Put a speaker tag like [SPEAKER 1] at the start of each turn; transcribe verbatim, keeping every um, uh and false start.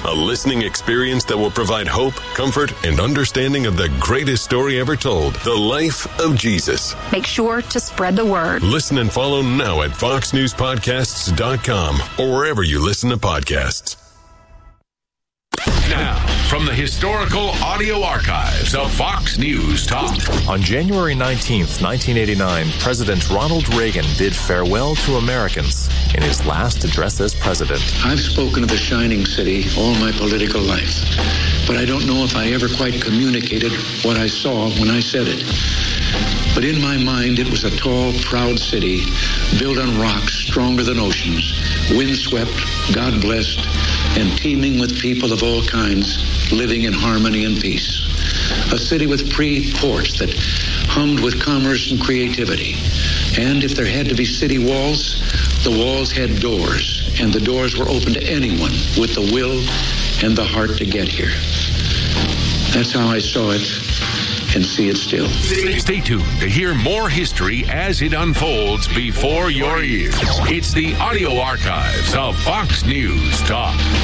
[SPEAKER 1] News, a listening experience that will provide hope, comfort, and understanding of the greatest story ever told, the life of Jesus.
[SPEAKER 2] Make sure to spread the word.
[SPEAKER 1] Listen and follow now at fox news podcasts dot com or wherever you listen to podcasts.
[SPEAKER 3] Now, from the historical audio archives of Fox News Talk.
[SPEAKER 4] On January nineteenth, nineteen eighty-nine, President Ronald Reagan bid farewell to Americans in his last address as president.
[SPEAKER 5] I've spoken of the shining city all my political life, but I don't know if I ever quite communicated what I saw when I said it. But in my mind, it was a tall, proud city built on rocks stronger than oceans, windswept, God-blessed, and teeming with people of all kinds living in harmony and peace. A city with free ports that hummed with commerce and creativity. And if there had to be city walls, the walls had doors, and the doors were open to anyone with the will and the heart to get here. That's how I saw it and see it still.
[SPEAKER 3] Stay tuned to hear more history as it unfolds before your ears. It's the audio archives of Fox News Talk.